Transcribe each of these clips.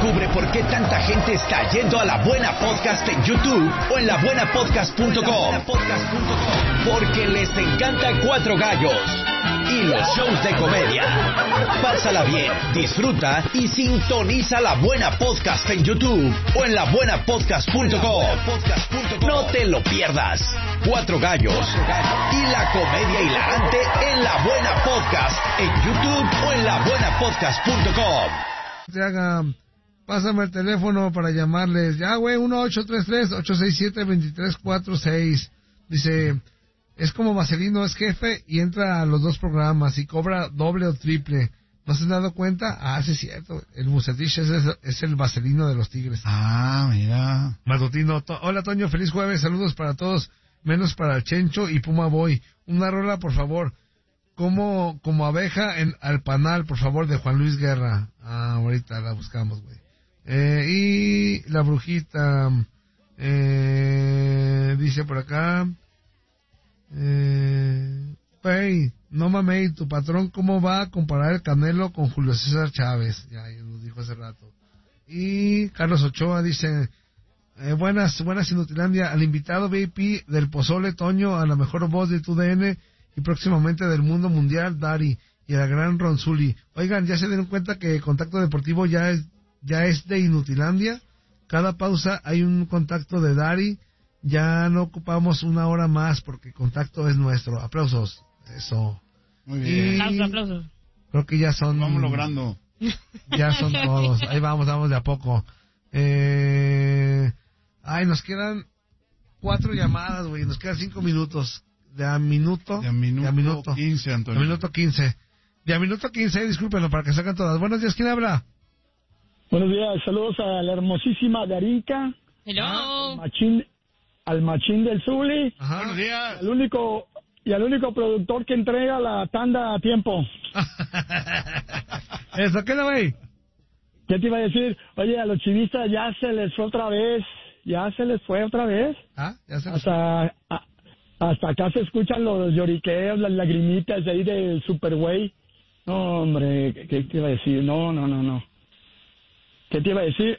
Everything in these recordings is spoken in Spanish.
Descubre por qué tanta gente está yendo a La Buena Podcast en YouTube o en labuenapodcast.com. Porque les encanta Cuatro Gallos y los shows de comedia. Pásala bien, disfruta y sintoniza La Buena Podcast en YouTube o en labuenapodcast.com. No te lo pierdas. Cuatro Gallos y la comedia hilarante en La Buena Podcast en YouTube o en labuenapodcast.com. Te haga, pásame el teléfono para llamarles. Ya, güey, 1-833-867-2346. Dice, es como Vaselino, es jefe y entra a los dos programas y cobra doble o triple. ¿No se han dado cuenta? Ah, sí es cierto. El Bucetich es el Vaselino de los Tigres. Ah, mira. Matutino. Hola, Toño, feliz jueves. Saludos para todos, menos para el Chencho y Puma Boy. Una rola, por favor. Como abeja al panal, por favor, de Juan Luis Guerra. Ah, ahorita la buscamos, güey. Y la brujita, dice por acá, güey, no mames, tu patrón, ¿cómo va a comparar el Canelo con Julio César Chávez? Ya nos dijo hace rato. Y Carlos Ochoa dice, buenas Inutilandia, al invitado VIP del Pozole, Toño, a la mejor voz de TUDN y próximamente del mundo mundial, Dari, y a la gran Ronzuli. Oigan, ¿ya se dieron cuenta que Contacto Deportivo ya es de Inutilandia? Cada pausa hay un contacto de Dari. Ya no ocupamos una hora más porque Contacto es nuestro. Aplausos. Eso. Muy bien. Aplausos. Creo que ya son... Vamos logrando. Ya son todos. Ahí vamos de a poco. Nos quedan 4 llamadas, güey. Nos quedan 5 minutos. De a minuto 15, Antonio. De a minuto 15. De a minuto 15, discúlpenlo, para que salgan todas. Buenos días, ¿quién habla? Buenos días, saludos a la hermosísima Darinka. Hello. Al machín del Zuli. Ajá. Buenos días. Al único productor que entrega la tanda a tiempo. Eso, ¿qué no, güey? ¿Qué te iba a decir? Oye, a los chivistas ya se les fue otra vez. Ya se les fue. Hasta acá se escuchan los lloriqueos, las lagrimitas de ahí del Superway. No, hombre, ¿qué te iba a decir? No. ¿Qué te iba a decir?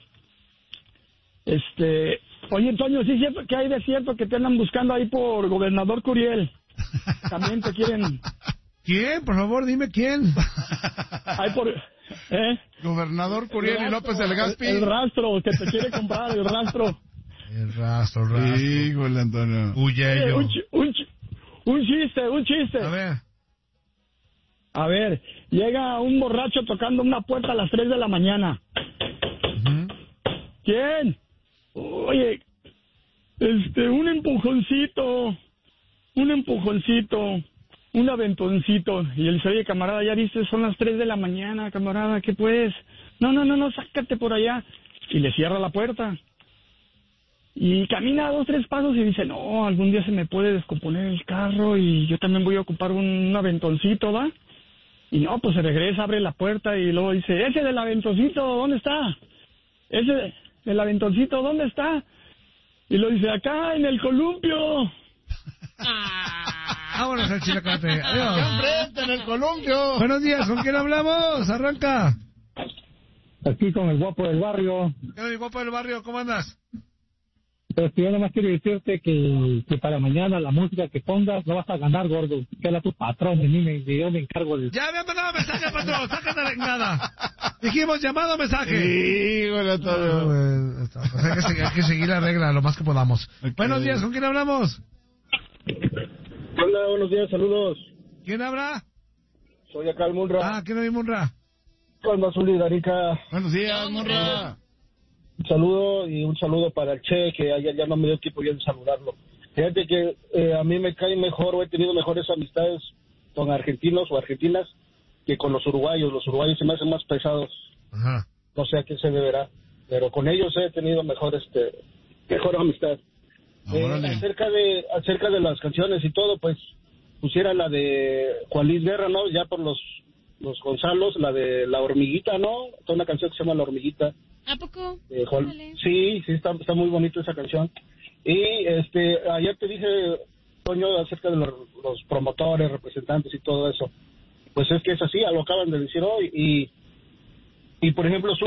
Oye, Antonio, sí es cierto que hay de cierto que te andan buscando ahí por Gobernador Curiel. También te quieren... ¿Quién? Por favor, dime quién. Ahí por... Gobernador Curiel y López del Gaspi. El rastro, que te quiere comprar, el rastro. El rastro. Híjole, Antonio. Huyello. Un chiste. A ver, llega un borracho tocando una puerta a las 3 de la mañana. Uh-huh. ¿Quién? Oye, un empujoncito, un aventoncito. Y él dice, oye, camarada, ya viste, son las 3 de la mañana, camarada, ¿qué pues? No, sácate por allá. Y le cierra la puerta. Y camina 2, 3 pasos y dice, no, algún día se me puede descomponer el carro y yo también voy a ocupar un aventoncito, ¿va? Y no, pues se regresa, abre la puerta y luego dice, ese del aventoncito, ¿dónde está? Ese del aventoncito, ¿dónde está? Y lo dice, acá en el columpio. Vámonos al Chilacate. Adiós. ¡Enfrente en el columpio! Buenos días, ¿con quién hablamos? Arranca. Aquí con el guapo del barrio. ¿Qué onda, mi guapo del barrio? ¿Cómo andas? Pero yo nada más quiero decirte que para mañana la música que pongas no vas a ganar, gordo. Que era tu patrón, yo me encargo de... Ya me han mandado mensaje, patrón. Sácate la engada. Dijimos llamado mensaje. Híjole, todo. Hay que seguir la regla lo más que podamos. Okay. Buenos días, ¿con quién hablamos? Hola, buenos días, saludos. ¿Quién habla? Soy acá el Munra. ¿Quién es Munra? Calma, Zuli, Darinka. Buenos días, Morra. Un saludo y un saludo para el Che, que ayer ya no me dio tiempo ya de saludarlo. Fíjate que a mí me cae mejor, o he tenido mejores amistades con argentinos o argentinas que con los uruguayos. Los uruguayos se me hacen más pesados. Ajá. No sé a qué se deberá, pero con ellos he tenido mejor amistad. Acerca de las canciones y todo, pues pusiera la de Juan Luis Guerra, ¿no? Ya por los Gonzalos, la de La Hormiguita, ¿no? Toda una canción que se llama La Hormiguita. ¿A poco? Sí, está muy bonita esa canción. Y ayer te dije, Toño, acerca de los promotores, representantes y todo eso. Pues es que es así, lo acaban de decir hoy. Y por ejemplo,